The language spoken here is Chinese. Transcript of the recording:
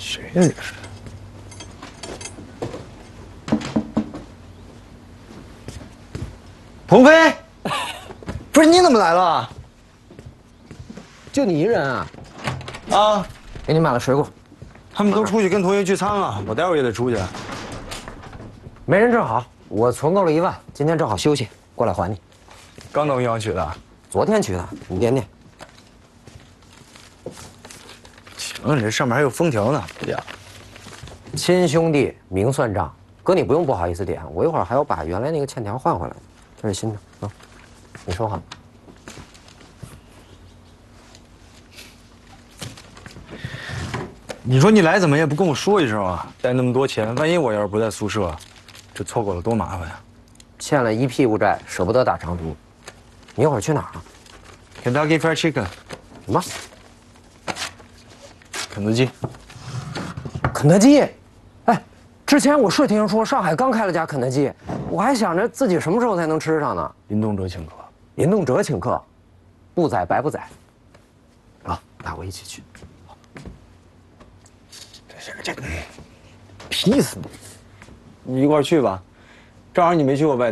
谁呀这是？鹏飞，不是你怎么来了？ 就你一人啊？ 啊， 给你买了水果。 他们都出去跟同学聚餐了，我待会儿也得出去。 没人正好，我存够了1万，今天正好休息，过来还你。 刚从银行取的。 昨天取的，你点点。 行，你这上面还有封条呢，这家伙。 亲兄弟明算账，哥你不用不好意思点，我一会儿还要把原来那个欠条换回来。这是新的啊，你收好。 你说你来怎么也不跟我说一声啊？带那么多钱，万一我要是不在宿舍，这凑够了多麻烦呀！ 欠了一屁股债，舍不得打长途。你一会儿去哪儿啊 Kentucky Fried Chicken， 什么？ 肯德基。 肯德基？哎，之前我是听说上海刚开了家肯德基，我还想着自己什么时候才能吃上呢。 林东哲请客。 林动辄请客，不宰白不宰。啊，带我一起去。 这逼死你！你一块儿去吧，正好你没去过外地。